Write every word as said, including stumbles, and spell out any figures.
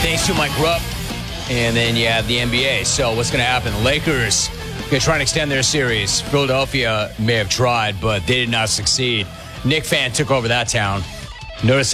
Thanks to Mike Rupp. And then you have the N B A. So what's going to happen? The Lakers going to try and extend their series. Philadelphia may have tried, but they did not succeed. Knick fan took over that town. Notice